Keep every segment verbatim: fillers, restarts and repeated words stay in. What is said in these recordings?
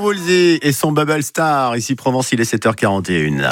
Woolsey et son Bubble Star. Ici Provence, il est sept heures quarante et une.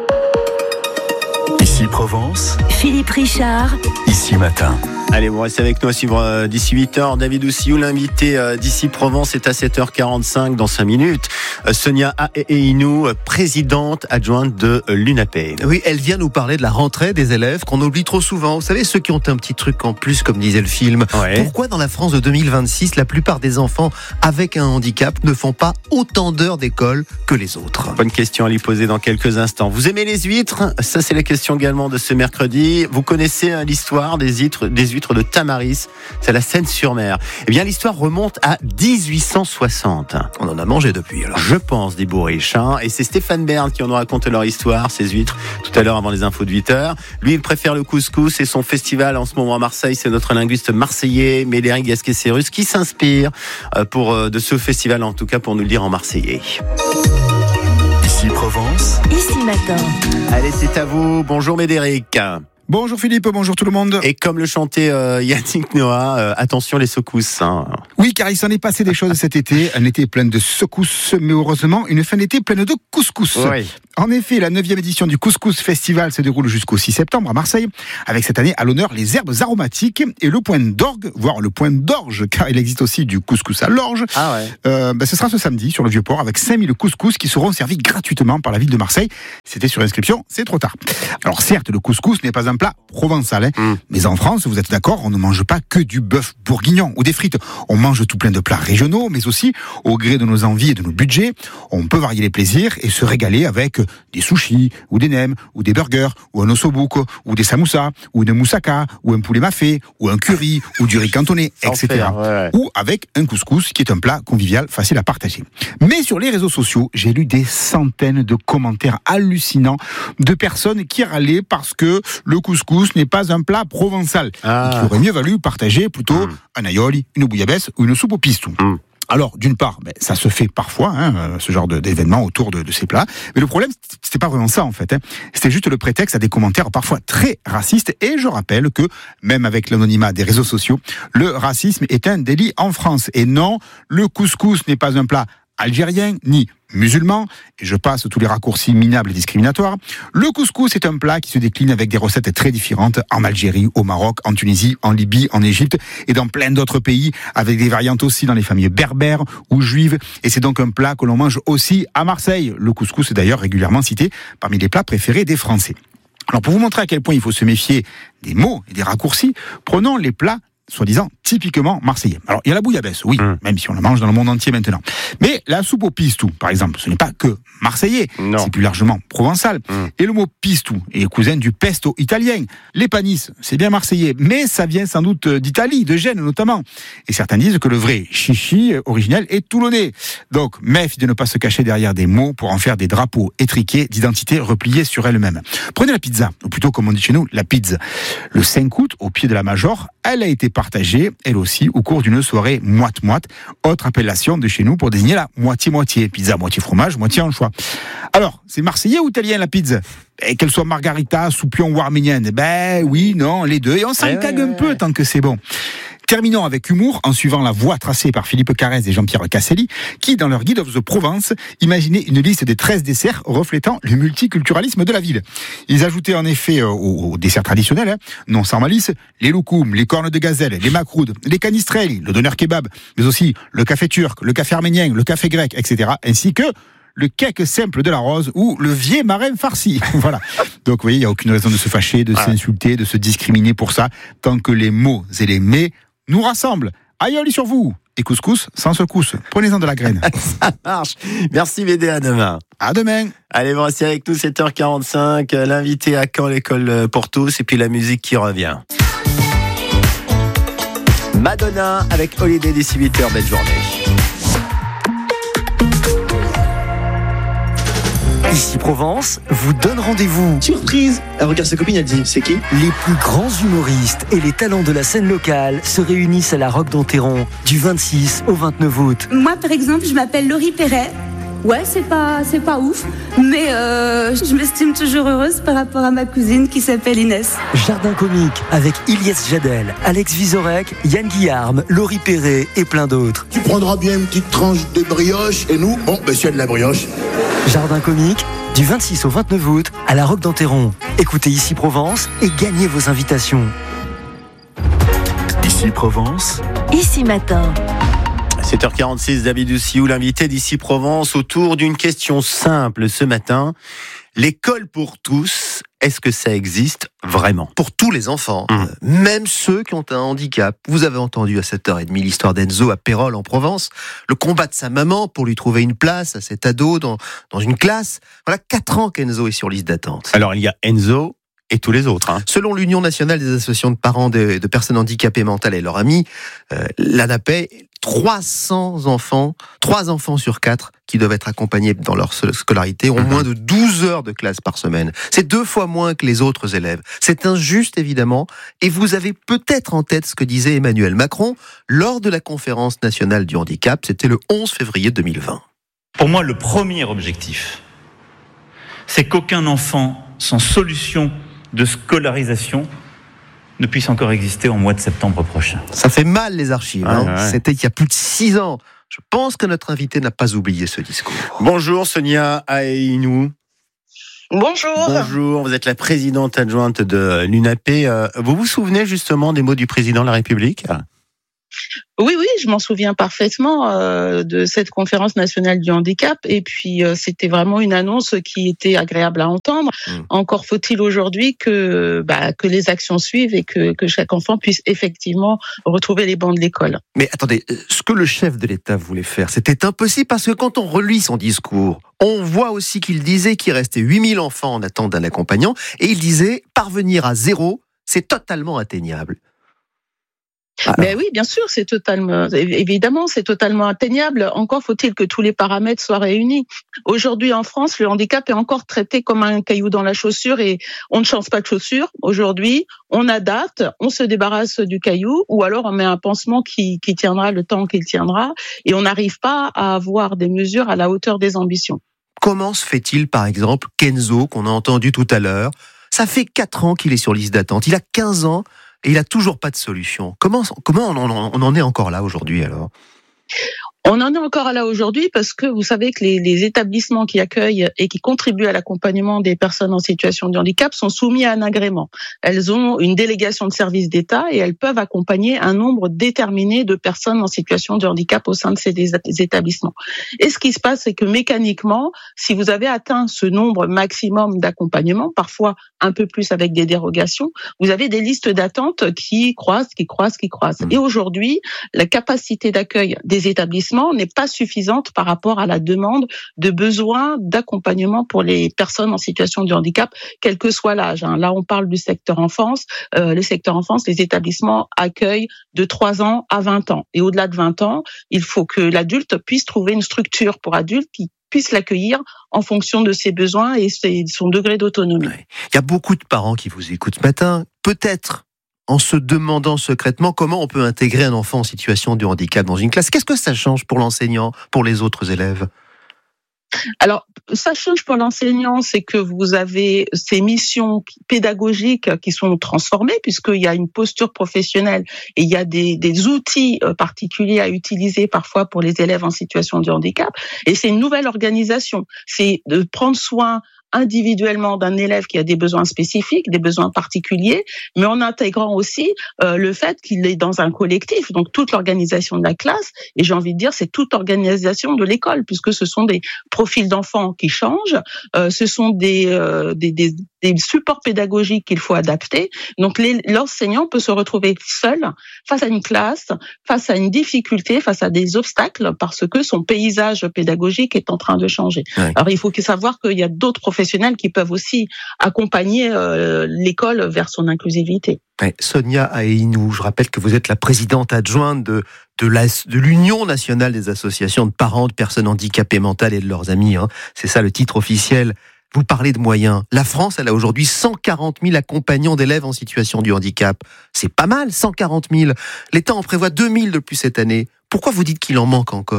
Ici Provence, Philippe Richard, ici Matin. Allez, vous restez avec nous à suivre euh, d'ici huit heures. David Oussiou, l'invité euh, d'ici Provence, est à sept heures quarante-cinq dans cinq minutes. Euh, Sonia Aeinou, euh, présidente adjointe de euh, l'UNAPED. Oui, elle vient nous parler de la rentrée des élèves qu'on oublie trop souvent. Vous savez, ceux qui ont un petit truc en plus, comme disait le film. Ouais. Pourquoi dans la France de deux mille vingt-six, la plupart des enfants avec un handicap ne font pas autant d'heures d'école que les autres? Bonne question à lui poser dans quelques instants. Vous aimez les huîtres? Ça, c'est la question également de ce mercredi. Vous connaissez euh, l'histoire des huîtres, des huîtres de Tamaris, c'est la Seine-sur-Mer. Eh bien, l'histoire remonte à dix-huit cent soixante. On en a mangé depuis, alors. Je pense, dit Bourriche, hein. Et c'est Stéphane Bern qui en a raconté leur histoire, ces huîtres, tout à l'heure avant les infos de huit heures. Lui, il préfère le couscous et son festival en ce moment à Marseille, c'est notre linguiste marseillais, Médéric Gasquet-Cérus, qui s'inspire pour, de ce festival, en tout cas pour nous le dire en marseillais. Ici Provence, ici Matin. Allez, c'est à vous. Bonjour Médéric. Bonjour Philippe, bonjour tout le monde. Et comme le chantait euh, Yannick Noah, euh, attention les secousses. Hein. Oui, car il s'en est passé des choses cet été. Un été plein de secousses, mais heureusement, une fin d'été pleine de couscous. Oui. En effet, la neuvième édition du Couscous Festival se déroule jusqu'au six septembre à Marseille, avec cette année à l'honneur les herbes aromatiques et le point d'orgue, voire le point d'orge, car il existe aussi du couscous à l'orge. Ah ouais. Euh, ben, ce sera ce samedi sur le Vieux-Port avec cinq mille couscous qui seront servis gratuitement par la ville de Marseille. C'était sur inscription, c'est trop tard. Alors certes, le couscous n'est pas un plat provençal, hein, mm. mais en France, vous êtes d'accord, on ne mange pas que du bœuf bourguignon ou des frites. On mange tout plein de plats régionaux, mais aussi, au gré de nos envies et de nos budgets, on peut varier les plaisirs et se régaler avec des sushis, ou des nems, ou des burgers, ou un ossobuco, ou des samoussas, ou une moussaka, ou un poulet mafé, ou un curry, ou du riz cantonné, et cetera. Faire, ouais, ouais. Ou avec un couscous, qui est un plat convivial, facile à partager. Mais sur les réseaux sociaux, j'ai lu des centaines de commentaires hallucinants de personnes qui râlaient parce que le couscous n'est pas un plat provençal. Ah. Et qu'il aurait mieux valu partager plutôt mmh. un aioli, une bouillabaisse ou une soupe au pistou. Mmh. Alors, d'une part, ben, ça se fait parfois, hein, ce genre de, d'événements autour de, de ces plats. Mais le problème, c'était pas vraiment ça, en fait. Hein. C'était juste le prétexte à des commentaires parfois très racistes. Et je rappelle que, même avec l'anonymat des réseaux sociaux, le racisme est un délit en France. Et non, le couscous n'est pas un plat algérien, ni musulman, et je passe tous les raccourcis minables et discriminatoires. Le couscous est un plat qui se décline avec des recettes très différentes en Algérie, au Maroc, en Tunisie, en Libye, en Égypte et dans plein d'autres pays, avec des variantes aussi dans les familles berbères ou juives, et c'est donc un plat que l'on mange aussi à Marseille. Le couscous est d'ailleurs régulièrement cité parmi les plats préférés des Français. Alors pour vous montrer à quel point il faut se méfier des mots et des raccourcis, prenons les plats soi-disant typiquement marseillais. Alors, il y a la bouillabaisse, oui, mmh. même si on la mange dans le monde entier maintenant. Mais la soupe au pistou, par exemple, ce n'est pas que marseillais, non. C'est plus largement provençal. Mmh. Et le mot pistou est cousin du pesto italien. Les panisses, c'est bien marseillais, mais ça vient sans doute d'Italie, de Gênes notamment. Et certains disent que le vrai chichi originel est toulonnais. Donc, méfie de ne pas se cacher derrière des mots pour en faire des drapeaux étriqués d'identité repliés sur elle-même. Prenez la pizza, ou plutôt comme on dit chez nous, la pizza. Le cinq août, au pied de la Major, elle a été partagée, elle aussi, au cours d'une soirée moite-moite, autre appellation de chez nous pour désigner la moitié-moitié. Pizza, moitié fromage, moitié anchois. Alors, c'est marseillais ou italien la pizza? Et qu'elle soit margarita, soupion ou arménienne? Ben oui, non, les deux. Et on s'en cague un peu tant que c'est bon. Terminons avec humour en suivant la voie tracée par Philippe Carrez et Jean-Pierre Casselli, qui, dans leur Guide of the Provence, imaginaient une liste des treize desserts reflétant le multiculturalisme de la ville. Ils ajoutaient en effet euh, aux, aux desserts traditionnels, hein, non sans malice, les loukoums, les cornes de gazelle, les macroudes, les canistrelli, le doner kebab, mais aussi le café turc, le café arménien, le café grec, et cetera, ainsi que le cake simple de la rose ou le vieux marin farci. Voilà. Donc, vous voyez, il n'y a aucune raison de se fâcher, de ah. s'insulter, de se discriminer pour ça, tant que les mots et les mets nous rassemblent. Aïoli sur vous. Et couscous sans secousse. Prenez-en de la graine. Ça marche. Merci Médé, à demain. À demain. Allez, vous restez avec nous, sept heures quarante-cinq. L'invité à Caen, l'école pour tous, et puis la musique qui revient. Madonna avec Holiday d'ici huit heures. Belle journée. Ici Provence vous donne rendez-vous. Surprise! Elle regarde sa copine, elle dit, c'est qui? Les plus grands humoristes et les talents de la scène locale se réunissent à la Roque d'Enterron du vingt-six au vingt-neuf août. Moi, par exemple, je m'appelle Laurie Perret. Ouais, c'est pas, c'est pas ouf, mais euh, je m'estime toujours heureuse par rapport à ma cousine qui s'appelle Inès. Jardin comique avec Ilyes Jadel, Alex Vizorek, Yann Guillarme, Laurie Perret et plein d'autres. Tu prendras bien une petite tranche de brioche et nous, bon, monsieur de la brioche. Jardin comique, du vingt-six au vingt-neuf août, à la Roque d'Enterron. Écoutez Ici Provence et gagnez vos invitations. Ici Provence. Ici Matin. sept heures quarante-six, David Douciou, l'invité d'Ici Provence, autour d'une question simple ce matin. L'école pour tous, est-ce que ça existe vraiment ? Pour tous les enfants, Mmh. euh, même ceux qui ont un handicap. Vous avez entendu à sept heures trente l'histoire d'Enzo à Pérols en Provence, le combat de sa maman pour lui trouver une place à cet ado dans, dans une classe. Voilà quatre ans qu'Enzo est sur liste d'attente. Alors, il y a Enzo et tous les autres. Hein. Selon l'Union nationale des associations de parents de, de personnes handicapées mentales et leurs amis, euh, l'ANAPE, trois cents enfants, trois enfants sur quatre qui doivent être accompagnés dans leur scolarité ont moins de douze heures de classe par semaine. C'est deux fois moins que les autres élèves. C'est injuste, évidemment, et vous avez peut-être en tête ce que disait Emmanuel Macron lors de la conférence nationale du handicap, c'était le onze février deux mille vingt. Pour moi, le premier objectif, c'est qu'aucun enfant sans solution de scolarisation ne puisse encore exister en mois de septembre prochain. Ça fait mal, les archives. Ouais, hein. ouais. C'était il y a plus de six ans. Je pense que notre invité n'a pas oublié ce discours. Bonjour Sonia Aïnou. Bonjour. Bonjour, vous êtes la présidente adjointe de l'U N A P. Euh, Vous vous souvenez justement des mots du président de la République ? Oui, oui, je m'en souviens parfaitement euh, de cette conférence nationale du handicap. Et puis, euh, c'était vraiment une annonce qui était agréable à entendre. Mmh. Encore faut-il aujourd'hui que, bah, que les actions suivent et que, que chaque enfant puisse effectivement retrouver les bancs de l'école. Mais attendez, ce que le chef de l'État voulait faire, c'était impossible parce que quand on relit son discours, on voit aussi qu'il disait qu'il restait huit mille enfants en attente d'un accompagnant et il disait parvenir à zéro, c'est totalement atteignable. Alors. Ben oui, bien sûr, c'est totalement, évidemment, c'est totalement atteignable. Encore faut-il que tous les paramètres soient réunis. Aujourd'hui, en France, le handicap est encore traité comme un caillou dans la chaussure et on ne change pas de chaussure. Aujourd'hui, on adapte, on se débarrasse du caillou ou alors on met un pansement qui, qui tiendra le temps qu'il tiendra et on n'arrive pas à avoir des mesures à la hauteur des ambitions. Comment se fait-il, par exemple, qu'Enzo, qu'on a entendu tout à l'heure, ça fait quatre ans qu'il est sur liste d'attente, il a quinze ans, et il n'a toujours pas de solution. Comment, comment on, en, on en est encore là aujourd'hui alors ? On en est encore là aujourd'hui parce que vous savez que les, les établissements qui accueillent et qui contribuent à l'accompagnement des personnes en situation de handicap sont soumis à un agrément. Elles ont une délégation de service d'État et elles peuvent accompagner un nombre déterminé de personnes en situation de handicap au sein de ces établissements. Et ce qui se passe, c'est que mécaniquement, si vous avez atteint ce nombre maximum d'accompagnement, parfois un peu plus avec des dérogations, vous avez des listes d'attente qui croissent, qui croissent, qui croissent. Et aujourd'hui, la capacité d'accueil des établissements n'est pas suffisante par rapport à la demande de besoin d'accompagnement pour les personnes en situation de handicap, quel que soit l'âge. Là, on parle du secteur enfance. Euh, le secteur enfance, les établissements accueillent de trois ans à vingt ans. Et au-delà de vingt ans, il faut que l'adulte puisse trouver une structure pour adultes qui puisse l'accueillir en fonction de ses besoins et son degré d'autonomie. Ouais. Il y a beaucoup de parents qui vous écoutent ce matin, peut-être en se demandant secrètement comment on peut intégrer un enfant en situation de handicap dans une classe. Qu'est-ce que ça change pour l'enseignant, pour les autres élèves ? Alors, ça change pour l'enseignant, c'est que vous avez ces missions pédagogiques qui sont transformées puisqu'il y a une posture professionnelle et il y a des, des outils particuliers à utiliser parfois pour les élèves en situation de handicap. Et c'est une nouvelle organisation. C'est de prendre soin individuellement d'un élève qui a des besoins spécifiques, des besoins particuliers, mais en intégrant aussi euh, le fait qu'il est dans un collectif, donc toute l'organisation de la classe, et j'ai envie de dire c'est toute l'organisation de l'école, puisque ce sont des profils d'enfants qui changent, euh, ce sont des, euh, des, des, des supports pédagogiques qu'il faut adapter, donc les, l'enseignant peut se retrouver seul face à une classe, face à une difficulté, face à des obstacles, parce que son paysage pédagogique est en train de changer. Ouais. Alors il faut savoir qu'il y a d'autres professionnels qui peuvent aussi accompagner euh, l'école vers son inclusivité. Ouais, Sonia Aïnou, je rappelle que vous êtes la présidente adjointe de, de, la, de l'Union nationale des associations de parents de personnes handicapées mentales et de leurs amis. Hein. C'est ça le titre officiel. Vous parlez de moyens. La France, elle a aujourd'hui cent quarante mille accompagnants d'élèves en situation de handicap. C'est pas mal, cent quarante mille. L'État en prévoit deux mille de plus cette année. Pourquoi vous dites qu'il en manque encore ?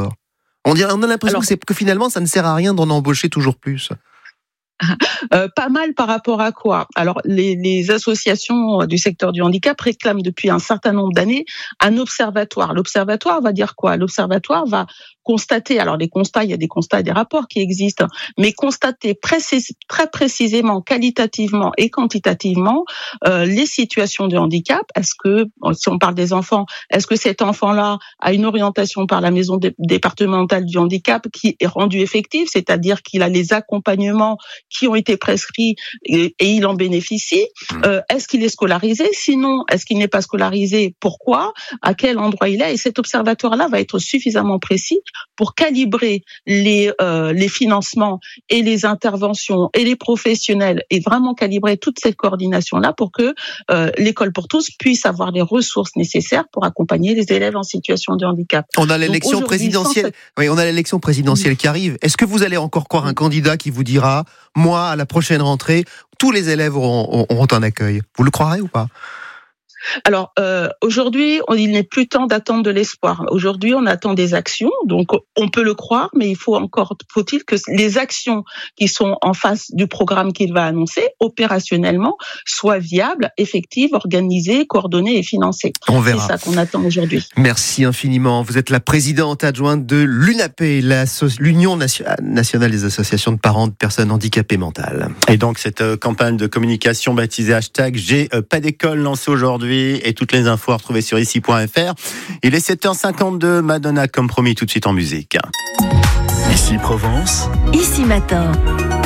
On, dirait, on a l'impression Alors, que, c'est, que finalement, ça ne sert à rien d'en embaucher toujours plus. Euh, pas mal par rapport à quoi? Alors, les, les associations du secteur du handicap réclament depuis un certain nombre d'années un observatoire. L'observatoire va dire quoi? L'observatoire va constater, alors les constats, il y a des constats et des rapports qui existent, mais constater précis, très précisément, qualitativement et quantitativement euh, les situations de handicap. Est-ce que, si on parle des enfants, est-ce que cet enfant-là a une orientation par la maison dé- départementale du handicap qui est rendue effective, c'est-à-dire qu'il a les accompagnements qui ont été prescrits et, et il en bénéficie. Euh, est-ce qu'il est scolarisé? Sinon, est-ce qu'il n'est pas scolarisé? Pourquoi? À quel endroit il est? Et cet observatoire-là va être suffisamment précis pour calibrer les euh, les financements et les interventions et les professionnels et vraiment calibrer toute cette coordination-là pour que euh, l'école pour tous puisse avoir les ressources nécessaires pour accompagner les élèves en situation de handicap. On a l'élection présidentielle. Cette... Oui, on a l'élection présidentielle qui arrive. Est-ce que vous allez encore croire un candidat qui vous dira, moi, à la prochaine rentrée, tous les élèves auront, auront un accueil? Vous le croirez ou pas? Alors euh, aujourd'hui, on, il n'est plus temps d'attendre de l'espoir. Aujourd'hui, on attend des actions, donc on peut le croire, mais il faut encore, faut-il que les actions qui sont en face du programme qu'il va annoncer, opérationnellement, soient viables, effectives, organisées, coordonnées et financées. On verra. C'est ça qu'on attend aujourd'hui. Merci infiniment. Vous êtes la présidente adjointe de l'U N A P, l'Union nationale des associations de parents de personnes handicapées mentales. Et donc cette euh, campagne de communication baptisée hashtag J'ai euh, pas d'école lancée aujourd'hui. Et toutes les infos à retrouver sur ici point f r. Il est sept heures cinquante-deux, Madonna comme promis tout de suite en musique. Ici Provence. Ici Matin.